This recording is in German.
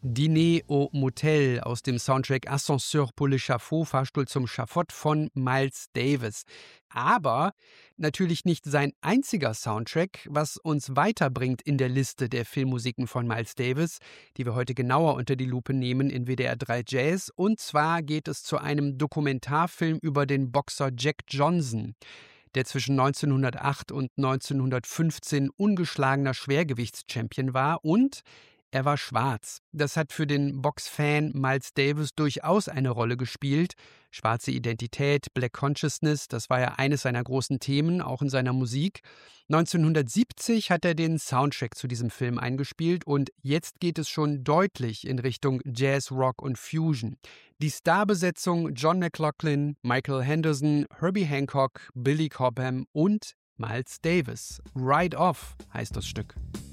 Dîner au Motel aus dem Soundtrack Ascenseur pour l'échafaud, Fahrstuhl zum Schafott von Miles Davis. Aber natürlich nicht sein einziger Soundtrack, was uns weiterbringt in der Liste der Filmmusiken von Miles Davis, die wir heute genauer unter die Lupe nehmen in WDR 3 Jazz. Und zwar geht es zu einem Dokumentarfilm über den Boxer Jack Johnson, der zwischen 1908 und 1915 ungeschlagener Schwergewichtschampion war, und er war schwarz. Das hat für den Boxfan Miles Davis durchaus eine Rolle gespielt. Schwarze Identität, Black Consciousness, das war ja eines seiner großen Themen, auch in seiner Musik. 1970 hat er den Soundtrack zu diesem Film eingespielt und jetzt geht es schon deutlich in Richtung Jazz, Rock und Fusion. Die Starbesetzung: John McLaughlin, Michael Henderson, Herbie Hancock, Billy Cobham und Miles Davis. Ride Off heißt das Stück.